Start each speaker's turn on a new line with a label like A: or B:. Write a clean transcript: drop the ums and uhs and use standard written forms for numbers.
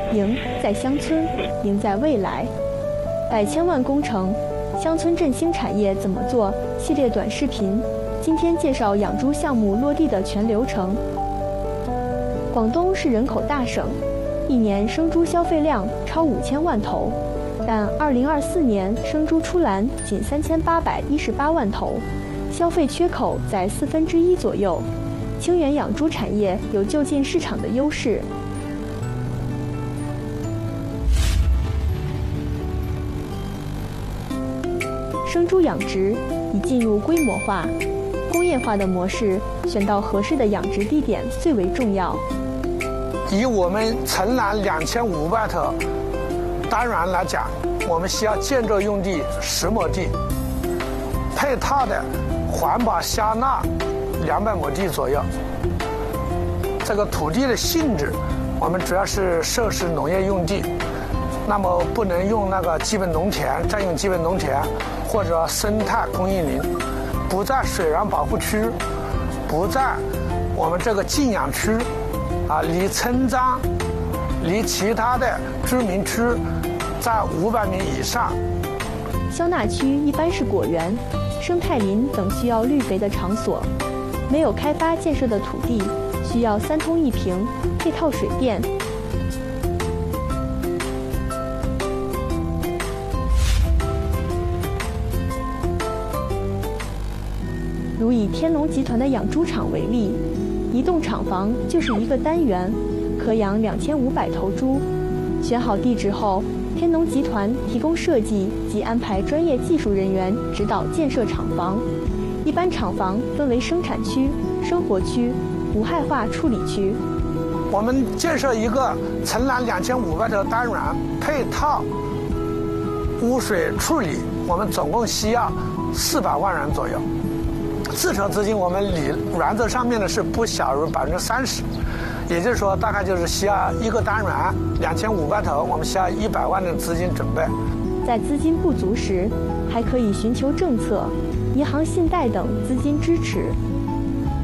A: 赢在乡村，赢在未来。百千万工程，乡村振兴产业怎么做？系列短视频，今天介绍养猪项目落地的全流程。广东是人口大省，一年生猪消费量超5000万头，但2024年生猪出栏仅3818万头，消费缺口在1/4左右。清远养猪产业有就近市场的优势。生猪养殖已进入规模化、工业化的模式，选到合适的养殖地点最为重要。
B: 以我们城南2500头单元来讲，我们需要建筑用地10亩地，配套的环保虾纳200亩地左右。这个土地的性质，我们主要是设施农业用地，那么不能用那个基本农田，占用基本农田或者生态公益林，不在水源保护区，不在我们这个禁养区，离村庄、离其他的居民区在500米以上。
A: 消纳区一般是果园、生态林等需要绿肥的场所，没有开发建设的土地，需要3通1平，配套水电。如以天龙集团的养猪场为例，一栋厂房就是一个单元，可养2500头猪。选好地址后，天龙集团提供设计及安排专业技术人员指导建设厂房。一般厂房分为生产区、生活区、无害化处理区。
B: 我们建设一个城南2500头单元，配套污水处理，我们总共需要400万元左右。自筹资金我们原则上面呢是不小于30%，也就是说大概就是需要一个单元2500头，我们需要100万的资金准备。
A: 在资金不足时，还可以寻求政策、银行信贷等资金支持。